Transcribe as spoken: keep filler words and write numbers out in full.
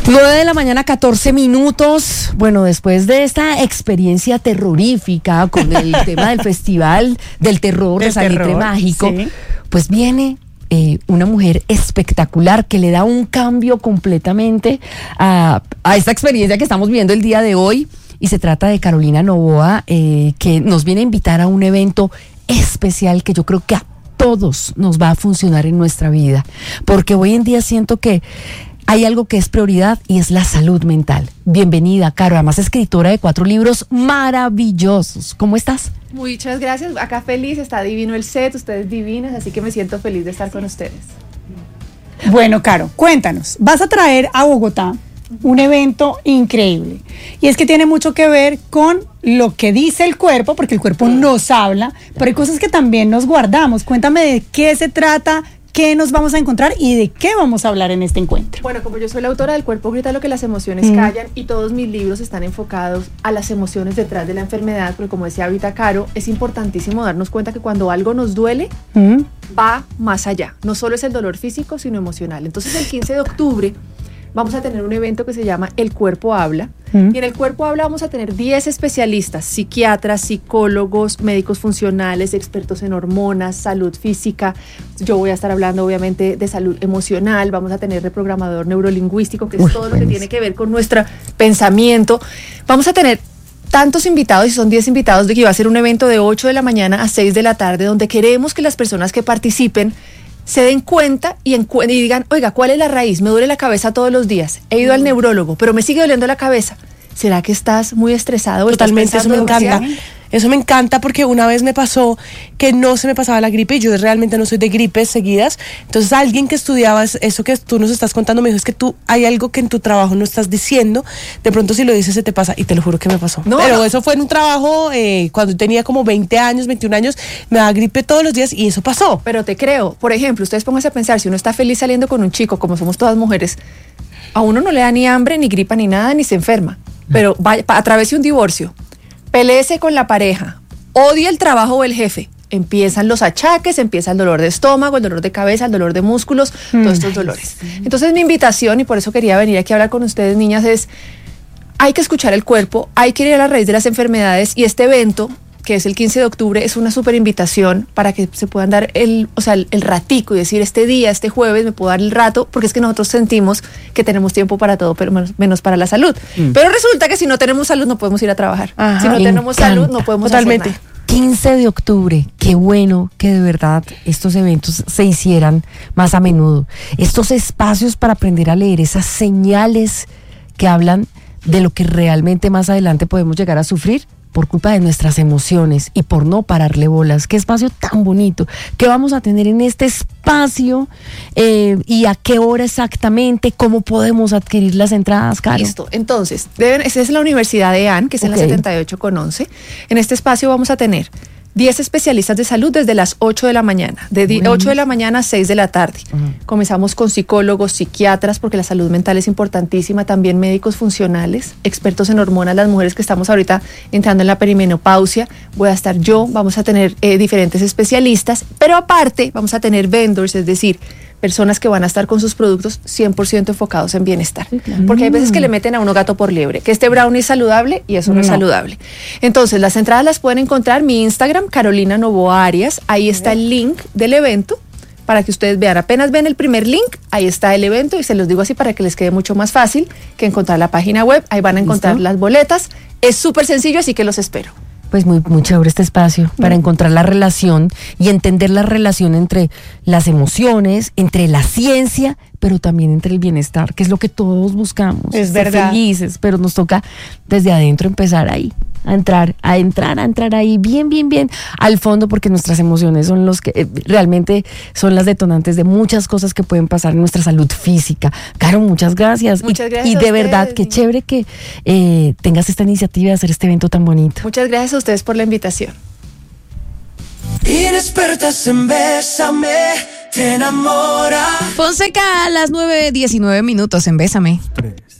nueve de la mañana, catorce minutos. Bueno, después de esta experiencia terrorífica con el tema del Festival del Terror de Salitre Mágico, sí. pues viene eh, una mujer espectacular que le da un cambio completamente a, a esta experiencia que estamos viendo el día de hoy. Y se trata de Carolina Novoa, eh, que nos viene a invitar a un evento especial que yo creo que a todos nos va a funcionar en nuestra vida. Porque hoy en día siento que hay algo que es prioridad y es la salud mental. Bienvenida, Caro, además escritora de cuatro libros maravillosos. ¿Cómo estás? Muchas gracias, acá feliz, está divino el set, ustedes divinas, así que me siento feliz de estar con ustedes. Bueno, Caro, cuéntanos, vas a traer a Bogotá un evento increíble y es que tiene mucho que ver con lo que dice el cuerpo, porque el cuerpo nos habla, pero hay cosas que también nos guardamos. Cuéntame de qué se trata, qué nos vamos a encontrar y de qué vamos a hablar en este encuentro. Bueno, como yo soy la autora del Cuerpo Grita lo que las emociones mm. callan, y todos mis libros están enfocados a las emociones detrás de la enfermedad, porque como decía ahorita Caro, es importantísimo darnos cuenta que cuando algo nos duele, mm. va más allá. No solo es el dolor físico, sino emocional. Entonces el quince de octubre vamos a tener un evento que se llama El Cuerpo Habla, mm. y en El Cuerpo Habla vamos a tener diez especialistas, psiquiatras, psicólogos, médicos funcionales, expertos en hormonas, salud física. Yo voy a estar hablando obviamente de salud emocional, vamos a tener reprogramador neurolingüístico, que es Uy, todo buenísimo. Lo que tiene que ver con nuestro pensamiento. Vamos a tener tantos invitados, y son diez invitados, de que va a ser un evento de ocho de la mañana a seis de la tarde, donde queremos que las personas que participen se den cuenta y, encu- y digan, oiga, ¿cuál es la raíz? Me duele la cabeza todos los días, he ido mm. al neurólogo, pero me sigue doliendo la cabeza. ¿Será que estás muy estresado? Totalmente, eso me encanta. Eso me encanta porque una vez me pasó que no se me pasaba la gripe y yo realmente no soy de gripes seguidas. Entonces alguien que estudiaba eso que tú nos estás contando me dijo, es que tú hay algo que en tu trabajo no estás diciendo, de pronto si lo dices se te pasa, y te lo juro que me pasó. No, Pero no. eso fue en un trabajo eh, cuando tenía como veinte años, veintiún años, me daba gripe todos los días y eso pasó. Pero te creo, por ejemplo, ustedes pónganse a pensar, si uno está feliz saliendo con un chico, como somos todas mujeres, a uno no le da ni hambre, ni gripa, ni nada, ni se enferma. Pero vaya, atravese un divorcio, peleese con la pareja, odie el trabajo o el jefe, empiezan los achaques, empieza el dolor de estómago, el dolor de cabeza, el dolor de músculos, mm. todos estos dolores. Entonces mi invitación, y por eso quería venir aquí a hablar con ustedes, niñas, es hay que escuchar el cuerpo, hay que ir a la raíz de las enfermedades, y este evento, que es el quince de octubre, es una súper invitación para que se puedan dar el, o sea, el, el ratico y decir, este día, este jueves me puedo dar el rato, porque es que nosotros sentimos que tenemos tiempo para todo, pero menos, menos para la salud. Mm. Pero resulta que si no tenemos salud no podemos ir a trabajar. Ajá, si no tenemos encanta. salud no podemos Totalmente. hacer nada. quince de octubre, qué bueno que de verdad estos eventos se hicieran más a menudo. Estos espacios para aprender a leer esas señales que hablan de lo que realmente más adelante podemos llegar a sufrir por culpa de nuestras emociones y por no pararle bolas. Qué espacio tan bonito. ¿Qué vamos a tener en este espacio? Eh, ¿Y a qué hora exactamente? ¿Cómo podemos adquirir las entradas, Caro? Listo. Entonces, deben, esta es la Universidad de A N, que es okay. en la setenta y ocho con once. En este espacio vamos a tener diez especialistas de salud desde las ocho de la mañana, de bueno. ocho de la mañana a seis de la tarde. Uh-huh. Comenzamos con psicólogos, psiquiatras, porque la salud mental es importantísima, también médicos funcionales, expertos en hormonas, las mujeres que estamos ahorita entrando en la perimenopausia, voy a estar yo, vamos a tener eh, diferentes especialistas, pero aparte vamos a tener vendors, es decir, personas que van a estar con sus productos cien por ciento enfocados en bienestar. Sí, claro. Porque hay veces que le meten a uno gato por liebre, que este brownie es saludable y eso no, no es saludable. Entonces, las entradas las pueden encontrar en mi Instagram, Carolina Novoa Arias. Ahí está el link del evento para que ustedes vean. Apenas ven el primer link, ahí está el evento, y se los digo así para que les quede mucho más fácil que encontrar la página web. Ahí van a encontrar ¿Listo? Las boletas. Es súper sencillo, así que los espero. Pues muy, muy chévere este espacio para encontrar la relación y entender la relación entre las emociones, entre la ciencia, pero también entre el bienestar, que es lo que todos buscamos. Es ser verdad. Felices, pero nos toca desde adentro empezar ahí, a entrar, a entrar, a entrar ahí bien, bien, bien al fondo, porque nuestras emociones son los que eh, realmente son las detonantes de muchas cosas que pueden pasar en nuestra salud física. Caro, muchas gracias. Muchas y, gracias. Y de verdad, qué chévere que eh, tengas esta iniciativa de hacer este evento tan bonito. Muchas gracias a ustedes por la invitación. Inexpertas en Bésame, te enamora. Fonseca a las nueve diecinueve minutos en Bésame. Tres.